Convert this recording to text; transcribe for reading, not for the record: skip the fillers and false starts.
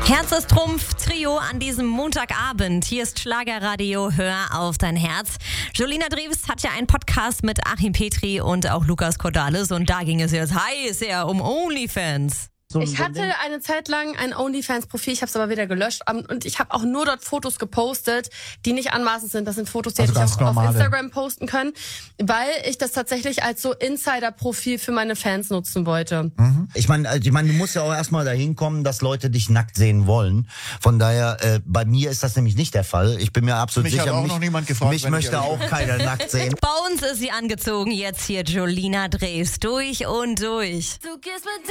Herz ist Trumpf, Trio an diesem Montagabend. Hier ist Schlagerradio, hör auf dein Herz. Jolina Drews hat ja einen Podcast mit Achim Petri und auch Lukas Cordalis und da ging es jetzt heiß um OnlyFans. Ich hatte eine Zeit lang ein OnlyFans-Profil, ich habe es aber wieder gelöscht und ich habe auch nur dort Fotos gepostet, die nicht anmaßend sind. Das sind Fotos, die hätte ich auch auf Instagram posten können, weil ich das tatsächlich als so Insider-Profil für meine Fans nutzen wollte. Ich meine, du musst ja auch erstmal dahin kommen, dass Leute dich nackt sehen wollen. Von daher, bei mir ist das nämlich nicht der Fall. Ich bin mir absolut sicher, Mich hat auch noch niemand gefragt. Mich möchte auch keiner nackt sehen. Bei uns ist sie angezogen, jetzt hier Jolina Drews, durch und durch.